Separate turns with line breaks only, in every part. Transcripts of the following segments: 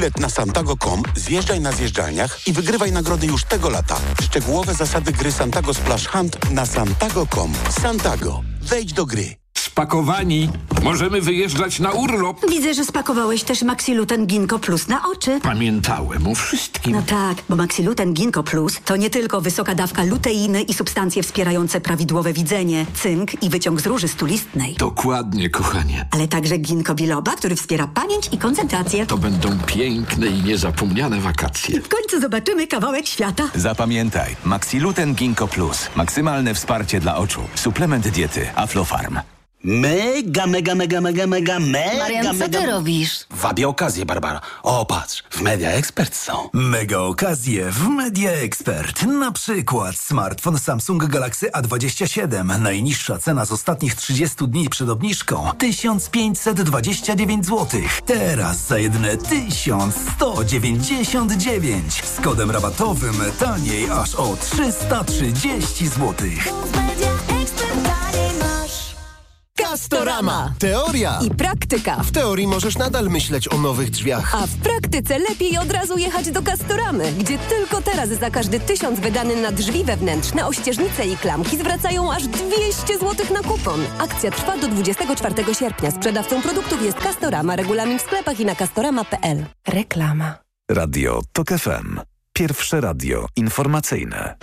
Bilet na santago.com, zjeżdżaj na zjeżdżalniach i wygrywaj nagrody już tego lata. Szczegółowe zasady gry Santago Splash Hunt na santago.com. Santago. Wejdź do gry.
Spakowani. Możemy wyjeżdżać na urlop.
Widzę, że spakowałeś też Maxiluten Ginkgo Plus na oczy.
Pamiętałem o wszystkim.
No tak, bo Maxiluten Ginkgo Plus to nie tylko wysoka dawka luteiny i substancje wspierające prawidłowe widzenie, cynk i wyciąg z róży stulistnej.
Dokładnie, kochanie.
Ale także ginkgo biloba, który wspiera pamięć i koncentrację.
To będą piękne i niezapomniane wakacje.
W końcu zobaczymy kawałek świata.
Zapamiętaj, Maxiluten Ginkgo Plus. Maksymalne wsparcie dla oczu. Suplement diety Aflofarm.
Mega.
Marian, co ty robisz?
Wabię okazję, Barbara. O, patrz, w Media Expert są.
Mega okazje w Media Expert. Na przykład smartfon Samsung Galaxy A27. Najniższa cena z ostatnich 30 dni przed obniżką 1529 zł. Teraz za jedyne 1199. Z kodem rabatowym taniej aż o 330 zł.
Castorama. Teoria
i praktyka.
W teorii możesz nadal myśleć o nowych drzwiach.
A w praktyce lepiej od razu jechać do Castoramy, gdzie tylko teraz za każdy 1000 wydany na drzwi wewnętrzne, ościeżnice i klamki zwracają aż 200 zł na kupon. Akcja trwa do 24 sierpnia. Sprzedawcą produktów jest Castorama. Regulamin w sklepach i na castorama.pl. Reklama.
Radio TOK FM. Pierwsze radio informacyjne.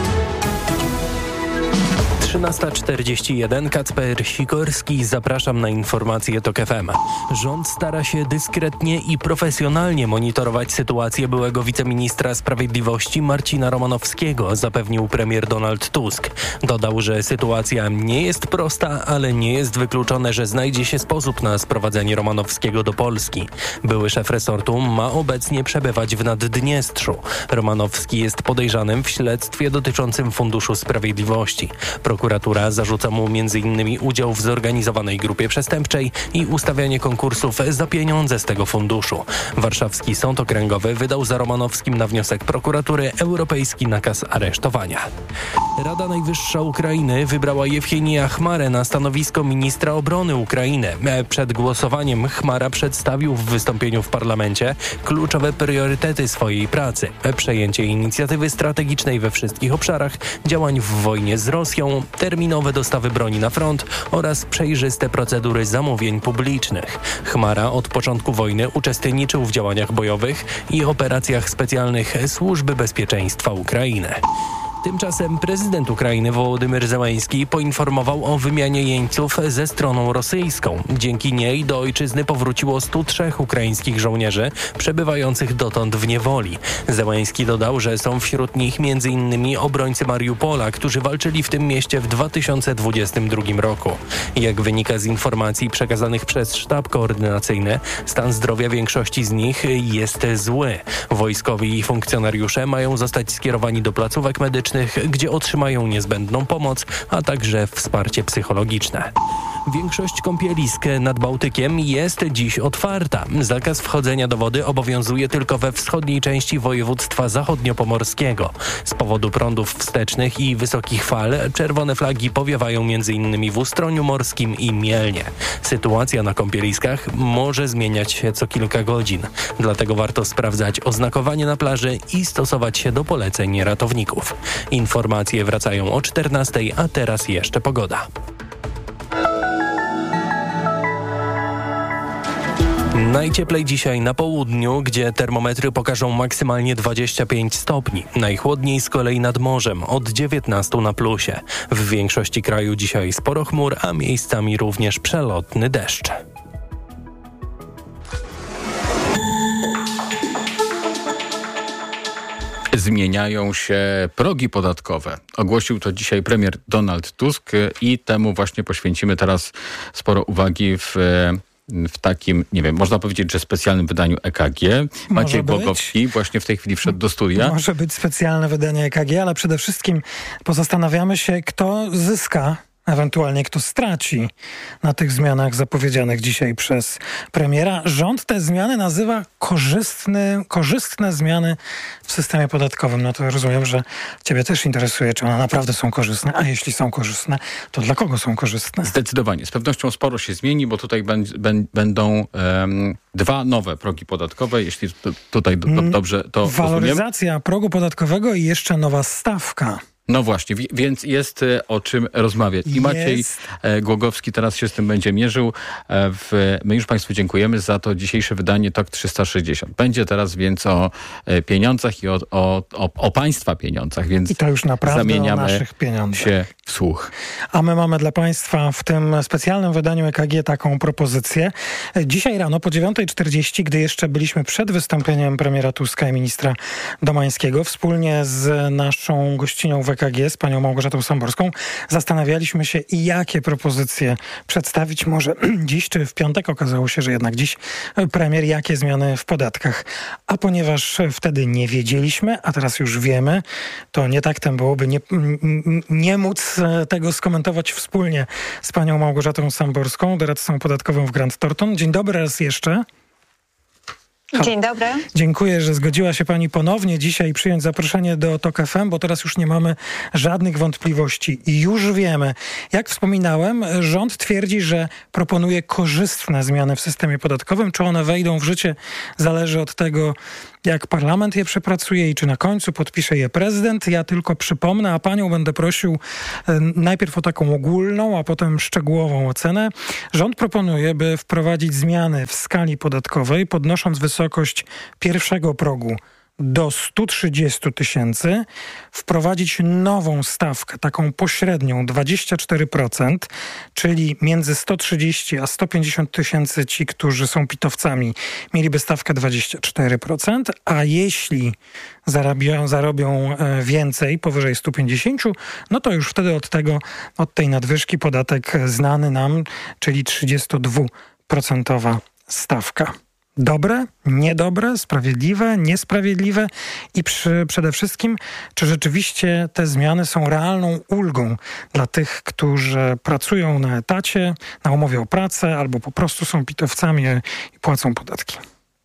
13:41. Kacper Sikorski. Zapraszam na informacje TOK FM. Rząd stara się dyskretnie i profesjonalnie monitorować sytuację byłego wiceministra sprawiedliwości Marcina Romanowskiego, zapewnił premier Donald Tusk. Dodał, że sytuacja nie jest prosta, ale nie jest wykluczone, że znajdzie się sposób na sprowadzenie Romanowskiego do Polski. Były szef resortu ma obecnie przebywać w Naddniestrzu. Romanowski jest podejrzanym w śledztwie dotyczącym Funduszu Sprawiedliwości. Prokuratura zarzuca mu m.in. udział w zorganizowanej grupie przestępczej i ustawianie konkursów za pieniądze z tego funduszu. Warszawski Sąd Okręgowy wydał za Romanowskim na wniosek prokuratury europejski nakaz aresztowania. Rada Najwyższa Ukrainy wybrała Jewgenija Chmarę na stanowisko ministra obrony Ukrainy. Przed głosowaniem Chmara przedstawił w wystąpieniu w parlamencie kluczowe priorytety swojej pracy. Przejęcie inicjatywy strategicznej we wszystkich obszarach, działań w wojnie z Rosją, terminowe dostawy broni na front oraz przejrzyste procedury zamówień publicznych. Chmara od początku wojny uczestniczył w działaniach bojowych i operacjach specjalnych Służby Bezpieczeństwa Ukrainy. Tymczasem prezydent Ukrainy Wołodymyr Zełenski poinformował o wymianie jeńców ze stroną rosyjską. Dzięki niej do ojczyzny powróciło 103 ukraińskich żołnierzy przebywających dotąd w niewoli. Zełenski dodał, że są wśród nich m.in. obrońcy Mariupola, którzy walczyli w tym mieście w 2022 roku. Jak wynika z informacji przekazanych przez sztab koordynacyjny, stan zdrowia większości z nich jest zły. Wojskowi i funkcjonariusze mają zostać skierowani do placówek medycznych, gdzie otrzymają niezbędną pomoc, a także wsparcie psychologiczne. Większość kąpielisk nad Bałtykiem jest dziś otwarta. Zakaz wchodzenia do wody obowiązuje tylko we wschodniej części województwa zachodniopomorskiego. Z powodu prądów wstecznych i wysokich fal czerwone flagi powiewają m.in. w Ustroniu Morskim i Mielnie. Sytuacja na kąpieliskach może zmieniać się co kilka godzin. Dlatego warto sprawdzać oznakowanie na plaży i stosować się do poleceń ratowników. Informacje wracają o 14:00, a teraz jeszcze pogoda. Najcieplej dzisiaj na południu, gdzie termometry pokażą maksymalnie 25 stopni. Najchłodniej z kolei nad morzem, od 19 na plusie. W większości kraju dzisiaj sporo chmur, a miejscami również przelotny deszcz.
Zmieniają się progi podatkowe. Ogłosił to dzisiaj premier Donald Tusk i temu właśnie poświęcimy teraz sporo uwagi w takim, nie wiem, można powiedzieć, że specjalnym wydaniu EKG. Maciej Bogowski właśnie w tej chwili wszedł do studia.
Może być specjalne wydanie EKG, ale przede wszystkim pozastanawiamy się, kto zyska ewentualnie kto straci na tych zmianach zapowiedzianych dzisiaj przez premiera. Rząd te zmiany nazywa korzystne zmiany w systemie podatkowym. No to rozumiem, że ciebie też interesuje, czy one naprawdę są korzystne, a jeśli są korzystne, to dla kogo są korzystne?
Zdecydowanie. Z pewnością sporo się zmieni, bo tutaj będą dwa nowe progi podatkowe, jeśli tutaj dobrze to
waloryzacja rozumiem. Progu podatkowego i jeszcze nowa stawka.
No właśnie, więc jest o czym rozmawiać. I Maciej Głogowski teraz się z tym będzie mierzył. My już Państwu dziękujemy za to dzisiejsze wydanie TOK 360. Będzie teraz więc o pieniądzach i o Państwa pieniądzach, więc
i to już naprawdę
zamieniamy
o naszych pieniądzach
się w słuch.
A my mamy dla Państwa w tym specjalnym wydaniu EKG taką propozycję. Dzisiaj rano po 9:40, gdy jeszcze byliśmy przed wystąpieniem premiera Tuska i ministra Domańskiego, wspólnie z naszą gościnią w EKG, z panią Małgorzatą Samborską, zastanawialiśmy się, jakie propozycje przedstawić może dziś czy w piątek. Okazało się, że jednak dziś premier, jakie zmiany w podatkach. A ponieważ wtedy nie wiedzieliśmy, a teraz już wiemy, to nie taktem byłoby nie móc tego skomentować wspólnie z panią Małgorzatą Samborską, doradcą podatkowym w Grant Thornton. Dzień dobry raz jeszcze.
Dzień dobry.
Dziękuję, że zgodziła się pani ponownie dzisiaj przyjąć zaproszenie do TOK FM, bo teraz już nie mamy żadnych wątpliwości i już wiemy. Jak wspominałem, rząd twierdzi, że proponuje korzystne zmiany w systemie podatkowym. Czy one wejdą w życie, zależy od tego, jak parlament je przepracuje i czy na końcu podpisze je prezydent. Ja tylko przypomnę, a panią będę prosił najpierw o taką ogólną, a potem szczegółową ocenę. Rząd proponuje, by wprowadzić zmiany w skali podatkowej, podnosząc wysokość pierwszego progu do 130 000, wprowadzić nową stawkę, taką pośrednią 24%, czyli między 130 a 150 tysięcy ci, którzy są pitowcami, mieliby stawkę 24%, a jeśli zarobią więcej, powyżej 150, no to już wtedy od tej nadwyżki podatek znany nam, czyli 32% stawka. Dobre, niedobre, sprawiedliwe, niesprawiedliwe i przede wszystkim, czy rzeczywiście te zmiany są realną ulgą dla tych, którzy pracują na etacie, na umowie o pracę albo po prostu są pitowcami i płacą podatki?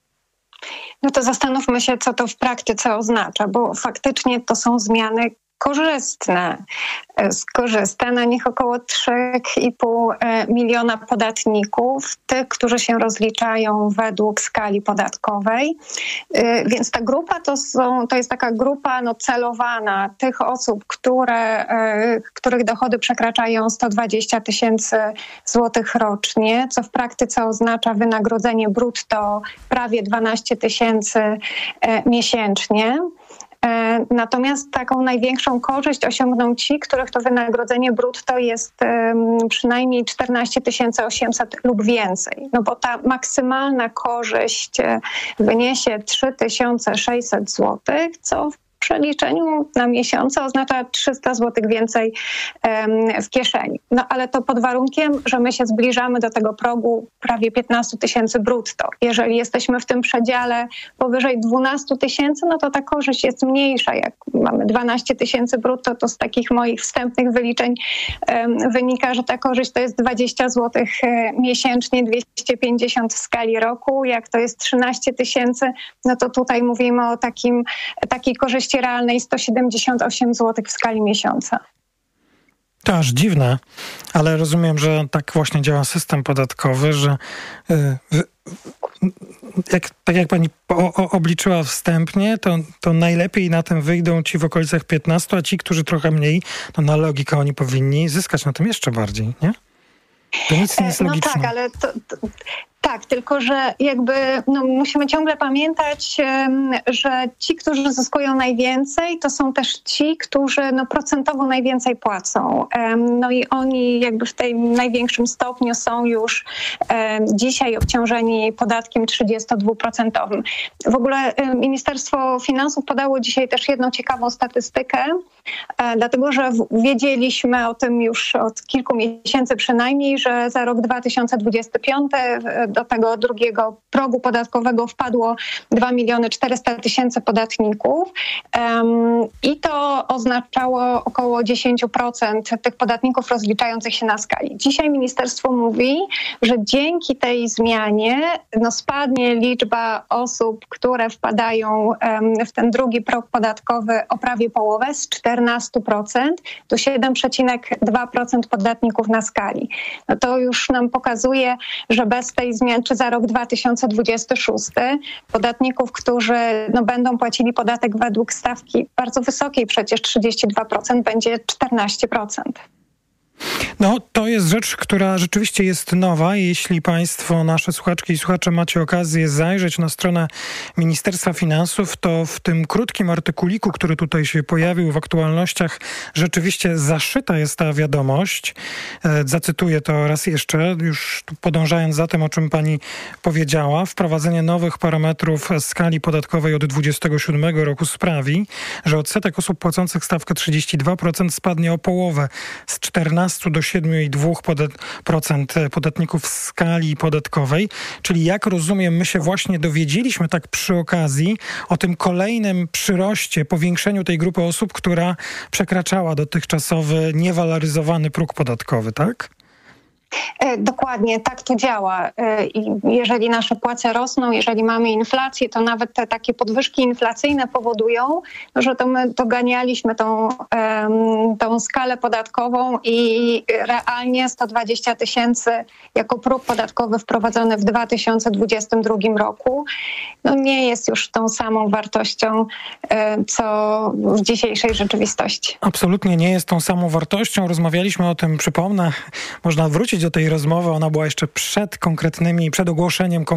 No to zastanówmy się, co to w praktyce oznacza, bo faktycznie to są zmiany korzystne. Skorzysta na nich około 3,5 miliona podatników, tych, którzy się rozliczają według skali podatkowej. Więc ta grupa to jest taka grupa celowana tych osób, których dochody przekraczają 120 tysięcy złotych rocznie, co w praktyce oznacza wynagrodzenie brutto prawie 12 tysięcy miesięcznie. Natomiast taką największą korzyść osiągną ci, których to wynagrodzenie brutto jest przynajmniej 14 800 lub więcej. No bo ta maksymalna korzyść wyniesie 3600 zł, co w przeliczeniu na miesiące oznacza 300 zł więcej w kieszeni. No ale to pod warunkiem, że my się zbliżamy do tego progu prawie 15 tysięcy brutto. Jeżeli jesteśmy w tym przedziale powyżej 12 tysięcy, no to ta korzyść jest mniejsza. Jak mamy 12 tysięcy brutto, to z takich moich wstępnych wyliczeń wynika, że ta korzyść to jest 20 zł miesięcznie, 250 w skali roku. Jak to jest 13 tysięcy, no to tutaj mówimy o takiej korzyści realnej 178 zł w skali miesiąca.
To aż dziwne, ale rozumiem, że tak właśnie działa system podatkowy, że tak jak pani obliczyła wstępnie, to najlepiej na tym wyjdą ci w okolicach 15, a ci, którzy trochę mniej, to na logikę oni powinni zyskać na tym jeszcze bardziej, nie? To nic nie jest logiczne.
No tak, ale tak, tylko że musimy ciągle pamiętać, że ci, którzy zyskują najwięcej, to są też ci, którzy procentowo najwięcej płacą. No i oni w tym największym stopniu są już dzisiaj obciążeni podatkiem 32%. W ogóle Ministerstwo Finansów podało dzisiaj też jedną ciekawą statystykę, dlatego że wiedzieliśmy o tym już od kilku miesięcy przynajmniej, że za rok 2025 do tego drugiego progu podatkowego wpadło 2 400 000 podatników i to oznaczało około 10% tych podatników rozliczających się na skali. Dzisiaj ministerstwo mówi, że dzięki tej zmianie spadnie liczba osób, które wpadają w ten drugi próg podatkowy o prawie połowę z 14% do 7,2% podatników na skali. No to już nam pokazuje, że bez tej zmiany, czy za rok 2026 podatników, którzy będą płacili podatek według stawki bardzo wysokiej, przecież 32%, będzie 14%.
No, to jest rzecz, która rzeczywiście jest nowa. Jeśli państwo, nasze słuchaczki i słuchacze, macie okazję zajrzeć na stronę Ministerstwa Finansów, to w tym krótkim artykuliku, który tutaj się pojawił w aktualnościach, rzeczywiście zaszyta jest ta wiadomość. Zacytuję to raz jeszcze, już podążając za tym, o czym pani powiedziała. Wprowadzenie nowych parametrów skali podatkowej od 2027 roku sprawi, że odsetek osób płacących stawkę 32% spadnie o połowę, z 14 do 7,2% podatników w skali podatkowej. Czyli jak rozumiem, my się właśnie dowiedzieliśmy tak przy okazji o tym kolejnym przyroście, powiększeniu tej grupy osób, która przekraczała dotychczasowy niewaloryzowany próg podatkowy, tak?
Dokładnie, tak to działa. I jeżeli nasze płace rosną, jeżeli mamy inflację, to nawet te takie podwyżki inflacyjne powodują, że to my doganialiśmy tą skalę podatkową i realnie 120 000 jako próg podatkowy wprowadzony w 2022 roku nie jest już tą samą wartością, co w dzisiejszej rzeczywistości.
Absolutnie nie jest tą samą wartością. Rozmawialiśmy o tym, przypomnę, można wrócić do tej rozmowy, ona była jeszcze przed ogłoszeniem